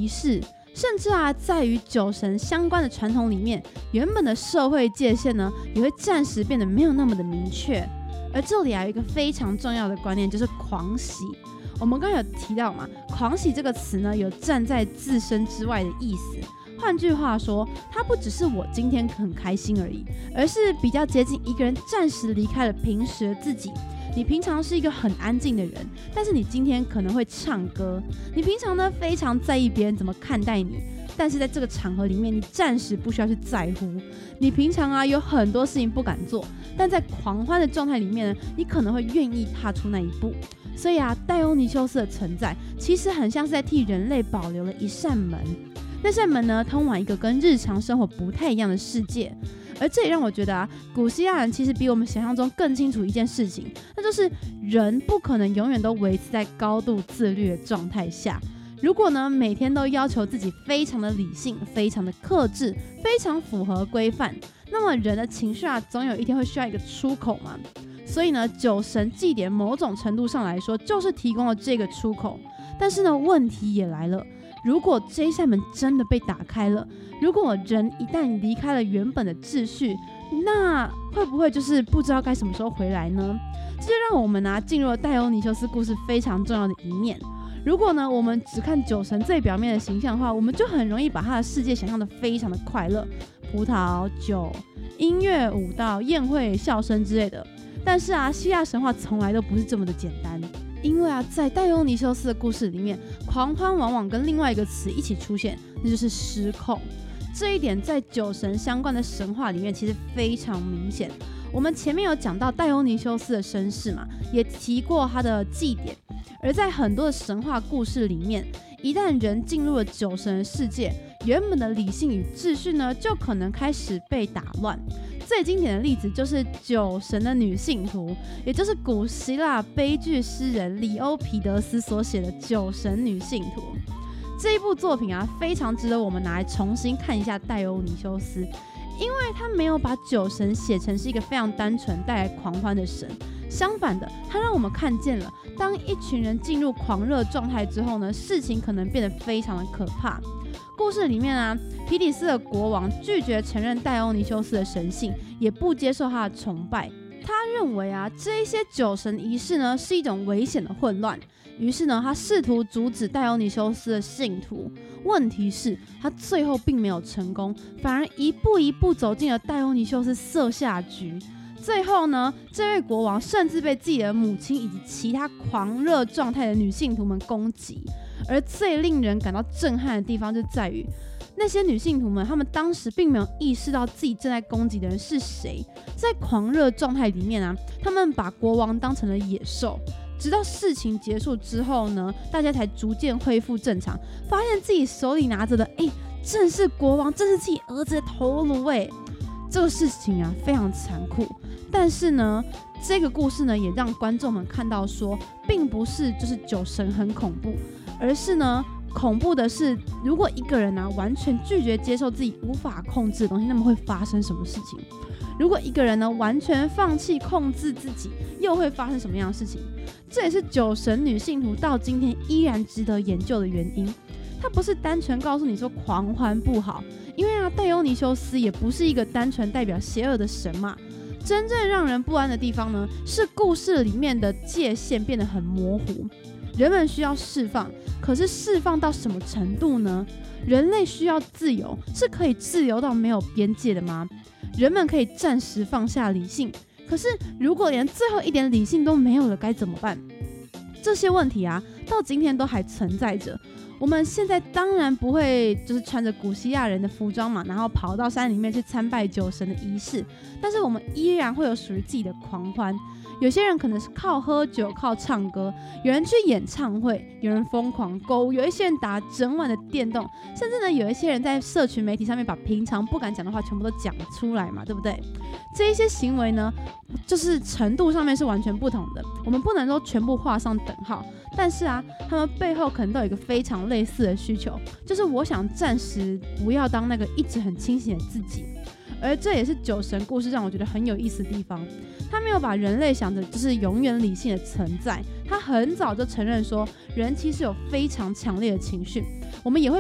仪式，甚至在与酒神相关的传统里面，原本的社会界限呢，也会暂时变得没有那么的明确。而这里有一个非常重要的观念，就是狂喜。我们刚才有提到嘛，狂喜这个词呢，有站在自身之外的意思。换句话说，它不只是我今天很开心而已，而是比较接近一个人暂时离开了平时的自己。你平常是一个很安静的人，但是你今天可能会唱歌。你平常呢非常在意别人怎么看待你，但是在这个场合里面，你暂时不需要去在乎。你平常有很多事情不敢做，但在狂欢的状态里面呢，你可能会愿意踏出那一步。所以戴欧尼修斯的存在，其实很像是在替人类保留了一扇门。那扇门呢，通往一个跟日常生活不太一样的世界。而这也让我觉得古希腊人其实比我们想象中更清楚一件事情，那就是人不可能永远都维持在高度自律的状态下。如果呢每天都要求自己非常的理性、非常的克制、非常符合规范，那么人的情绪总有一天会需要一个出口嘛。所以呢，酒神祭典某种程度上来说，就是提供了这个出口。但是呢，问题也来了。如果这一扇门真的被打开了，如果人一旦离开了原本的秩序，那会不会就是不知道该什么时候回来呢？这就让我们进入了戴欧尼修斯故事非常重要的一面。如果呢我们只看酒神最表面的形象的话，我们就很容易把他的世界想象得非常的快乐，葡萄酒、音乐、舞蹈、宴会、笑声之类的。但是希腊神话从来都不是这么的简单。因为在戴欧尼修斯的故事里面，狂欢往往跟另外一个词一起出现，那就是失控。这一点在酒神相关的神话里面其实非常明显。我们前面有讲到戴欧尼修斯的身世嘛，也提过他的祭典。而在很多的神话故事里面，一旦人进入了酒神的世界，原本的理性与秩序呢，就可能开始被打乱。最经典的例子就是酒神的女信徒，也就是古希腊悲剧诗人里欧皮德斯所写的《酒神女信徒》。这一部作品非常值得我们拿来重新看一下戴欧尼修斯，因为他没有把酒神写成是一个非常单纯带来狂欢的神，相反的，他让我们看见了当一群人进入狂热状态之后呢，事情可能变得非常的可怕。故事里面皮底斯的国王拒绝承认戴欧尼修斯的神性，也不接受他的崇拜。他认为这一些酒神仪式呢是一种危险的混乱，于是呢他试图阻止戴欧尼修斯的信徒。问题是他最后并没有成功，反而一步一步走进了戴欧尼修斯设下局。最后呢，这位国王甚至被自己的母亲以及其他狂热状态的女信徒们攻击。而最令人感到震撼的地方就在于，那些女信徒们，她们当时并没有意识到自己正在攻击的人是谁。在狂热状态里面她们把国王当成了野兽。直到事情结束之后呢，大家才逐渐恢复正常，发现自己手里拿着的，正是国王，正是自己儿子的头颅。这个事情非常残酷。但是呢，这个故事呢，也让观众们看到说，并不是就是酒神很恐怖，而是呢，恐怖的是，如果一个人完全拒绝接受自己无法控制的东西，那么会发生什么事情？如果一个人呢完全放弃控制自己，又会发生什么样的事情？这也是酒神女信徒到今天依然值得研究的原因。它不是单纯告诉你说狂欢不好，因为戴欧尼修斯也不是一个单纯代表邪恶的神嘛。真正让人不安的地方呢，是故事里面的界限变得很模糊。人们需要释放，可是释放到什么程度呢？人类需要自由，是可以自由到没有边界的吗？人们可以暂时放下理性，可是如果连最后一点理性都没有了，该怎么办？这些问题到今天都还存在着。我们现在当然不会就是穿着古希腊人的服装嘛，然后跑到山里面去参拜酒神的仪式，但是我们依然会有属于自己的狂欢。有些人可能是靠喝酒、靠唱歌，有人去演唱会，有人疯狂购物，有一些人打整晚的电动，甚至呢有一些人在社群媒体上面把平常不敢讲的话全部都讲了出来嘛，对不对？这一些行为呢，就是程度上面是完全不同的，我们不能都全部画上等号。但是他们背后可能都有一个非常类似的需求，就是我想暂时不要当那个一直很清醒的自己。而这也是酒神故事让我觉得很有意思的地方，他没有把人类想着就是永远理性的存在，他很早就承认说人其实有非常强烈的情绪，我们也会